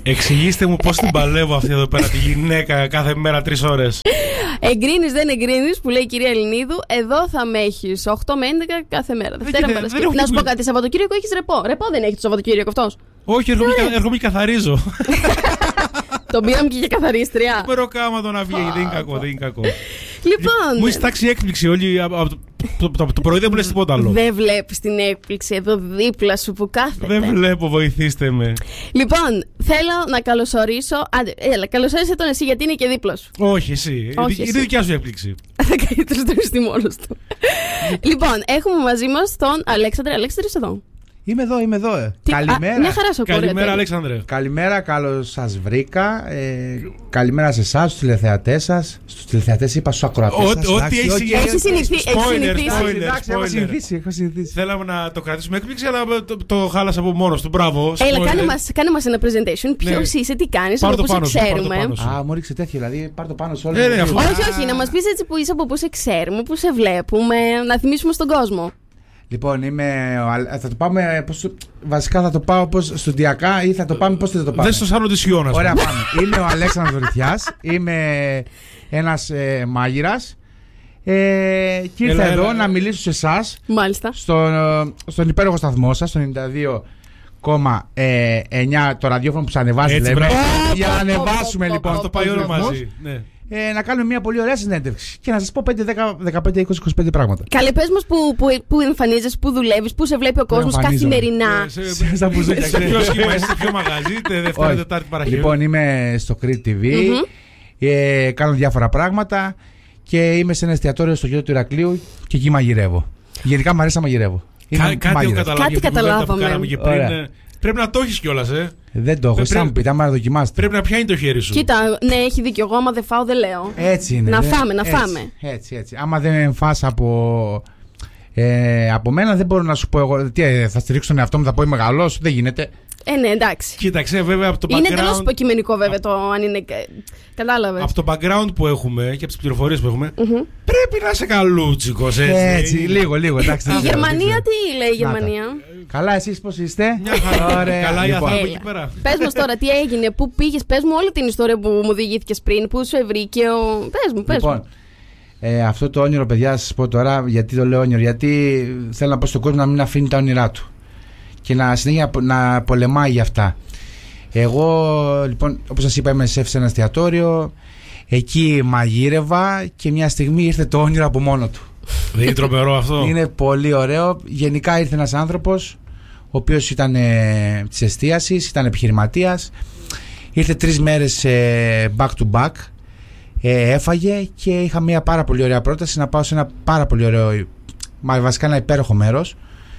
Εξηγήστε μου πώς την παλεύω αυτή εδώ πέρα τη γυναίκα κάθε μέρα 3 ώρες. Εγκρίνεις, δεν εγκρίνεις, που λέει η κυρία Ελληνίδου, εδώ θα με έχεις 8 με 11 κάθε μέρα. Δευτέρα Παρασκευή. Να σου πω κάτι, Σαββατοκύριακο έχεις ρεπό. Ρεπό δεν έχει το Σαββατοκύριακο αυτός? Όχι, έρχομαι και καθαρίζω. Τον πήραμε και για καθαρίστρια. Μεροκάματο να βγει, δεν είναι κακό. Λοιπόν. Μου έχει τάξει έκπληξη όλοι. Το πρωί δεν μου λες τίποτα άλλο. Δεν βλέπεις την έκπληξη εδώ δίπλα σου που κάθεται? Δεν βλέπω, βοηθήστε με. Λοιπόν, θέλω να καλωσορίσω. Έλα, καλωσόρισε τον εσύ, γιατί είναι και δίπλος. Όχι, εσύ. Είναι δικιά σου έκπληξη. Θα καλύτερο το στη μόνος του. Λοιπόν, έχουμε μαζί μας τον Αλέξανδρε. Αλέξανδρε, είσαι εδώ? Είμαι εδώ. Καλημέρα. Μια χαρά σου ακούω. Καλημέρα, Αλέξανδρε. Καλημέρα, καλώς σας βρήκα. Καλημέρα σε εσάς, στους τηλεθεατές σας. Στους τηλεθεατές είπα, στους ακροατές σας. Ό,τι έχει συνηθίσει. Έχω συνηθίσει. Θέλαμε να το κρατήσουμε έκπληξη, αλλά το χάλασα από μόνος του. Μπράβο. Έλα, κάνε μας ένα presentation. Ποιος είσαι, τι κάνεις, από πού σε ξέρουμε. Μου ρίξε τέτοιο, δηλαδή πάρ' το πάνω σε όλα. Όχι, να μας πεις έτσι που είσαι, από πού σε ξέρουμε, πού σε βλέπουμε, να θυμίσουμε στον κόσμο. Λοιπόν, θα το πάμε. Βασικά θα το πάω στοντιακά ή θα το πάμε πώς θα το πάμε? Δεν στο Σάνο της Ιώνας. Ωραία, πάμε. Είμαι ο Αλέξανδρος Ρηθιάς. Είμαι ένας μάγειρας. Και ήρθα εδώ να μιλήσω σε εσάς. Μάλιστα. Στον υπέροχο σταθμό σας, στον 92,9, το ραδιόφωνο που σας ανεβάζει. Για να ανεβάσουμε λοιπόν. Αυτό πάει όλο μαζί. Να κάνουμε μια πολύ ωραία συνέντευξη και να σας πω 5, 10, 15, 20, 25 πράγματα. Καλέ, πες μας που εμφανίζεσαι, που δουλεύεις, που σε βλέπει ο κόσμος καθημερινά. Στα μπουζούκια. Σε ποιο σχήμα, σε ποιο μαγαζί, Δευτέρα, Τετάρτη, Παρασκευή? Λοιπόν, είμαι στο Crete TV, κάνω διάφορα πράγματα και είμαι σε ένα εστιατόριο στο γύρο του Ηρακλείου και εκεί μαγειρεύω. Γενικά μου αρέσει να μαγειρεύω. Κάτι καταλάβαμε. Πρέπει να το έχεις κιόλας, Δεν το έχω, εσύ μου πείτε, άμα να δοκιμάσετε. Πρέπει να πιάνει το χέρι σου. Κοίτα, ναι, έχει δίκιο. Εγώ, άμα δεν φάω, δεν λέω. Έτσι είναι. Να φάμε. Έτσι. Άμα δεν φας από μένα, δεν μπορώ να σου πω εγώ. Τι, θα στηρίξω τον εαυτό μου, θα πω είμαι μεγαλός, δεν γίνεται. Ναι, εντάξει. Κοίταξε, βέβαια από το background. Είναι εντελώς υποκειμενικό, βέβαια, το αν είναι. Κατάλαβες. Από το background που έχουμε και από τις πληροφορίες που έχουμε, πρέπει να είσαι καλούτσικος, έτσι. Λίγο, εντάξει. Η Γερμανία, τι λέει η Γερμανία? Καλά, εσείς πώς είστε? Μια χαρά. Καλά, η Αθάνα εκεί πέρα. Πες μας τώρα, τι έγινε, πού πήγες, πες μου όλη την ιστορία που μου διηγήθηκες πριν, πού σου ευρήκε πες μου. Αυτό το όνειρο, παιδιά, σας πω τώρα, γιατί το λέω όνειρο? Γιατί θέλω να πω στον κόσμο να μην αφήνει τα όνειρά του και να συνέχεια να πολεμάει για αυτά. Εγώ, λοιπόν, όπως σας είπα, είμαι σεφ σε ένα εστιατόριο. Εκεί μαγείρευα και μια στιγμή ήρθε το όνειρο από μόνο του. Δεν είναι τρομερό αυτό? Είναι πολύ ωραίο. Γενικά ήρθε ένας άνθρωπος, ο οποίος ήταν της εστίασης, ήταν επιχειρηματίας. Ήρθε 3 μέρες back to back. Έφαγε και είχα μια πάρα πολύ ωραία πρόταση να πάω σε ένα πάρα πολύ ωραίο, βασικά ένα υπέροχο μέρος,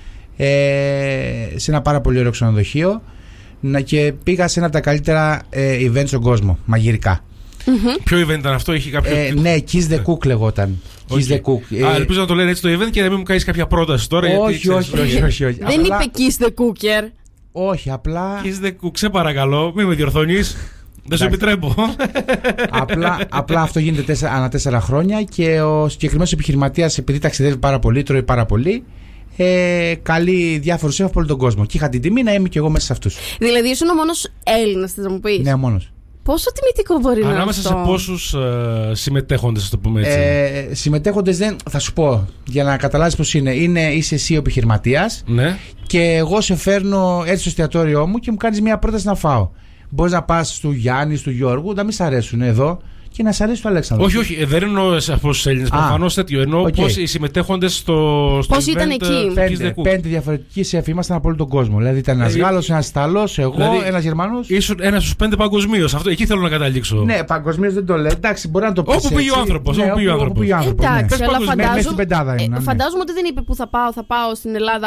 σε ένα πάρα πολύ ωραίο ξενοδοχείο, και πήγα σε ένα από τα καλύτερα event στον κόσμο, μαγειρικά. Ποιο event ήταν αυτό, είχε κάποιο? Ναι, Kiss the Cook λεγόταν. Kiss the Cook. Ελπίζω να το λένε έτσι το event και να μην μου κάνεις κάποια πρόταση τώρα. Όχι. Δεν είπε Kiss the Cooker. Όχι, απλά. Kiss the Cook, σε παρακαλώ, μην με διορθώνεις. Δεν σου επιτρέπω. Απλά αυτό γίνεται ανά 4 χρόνια και ο συγκεκριμένος επιχειρηματίας, επειδή ταξιδεύει πάρα πολύ, τρώει πάρα πολύ, καλεί διάφορους σεφ από όλο τον κόσμο. Και είχα την τιμή να είμαι κι εγώ μέσα σε αυτούς. Δηλαδή, ήσουν ο μόνος Έλληνας, θες να μου πεις? Ναι, μόνος. Πόσο τιμητικό μπορεί να είναι? Ανάμεσα σε πόσους συμμετέχοντες, θα το πούμε έτσι? Συμμετέχοντες δεν. Θα σου πω, για να καταλάβεις πώς είναι. Είσαι εσύ ο επιχειρηματίας, ναι, και εγώ σε φέρνω έτσι στο εστιατόριό μου και μου κάνεις μια πρόταση να φάω. Μπορείς να πας του Γιάννη, του Γιώργου, να μην σ' αρέσουν εδώ και να σ' αρέσει το Αλέξανδρο. Όχι, δεν εννοώ από τους Έλληνες. Προφανώς τέτοιο. Εννοώ πώς οι συμμετέχοντες στο πώς ήταν εκεί. 5 διαφορετικοί σεφ ήμασταν από όλο τον κόσμο. Δηλαδή ήταν ένας Γάλλος, ένας Ιταλός, εγώ, δηλαδή, ένας Γερμανός. Ήσουν ένας στους 5 παγκοσμίως. Εκεί θέλω να καταλήξω. Ναι, παγκοσμίως δεν το λέω. Εντάξει, μπορεί να το πει. Όπου πήγε ο άνθρωπος. Εντάξει, αλλά φαντάζομαι ότι δεν είπε που θα πάω στην Ελλάδα.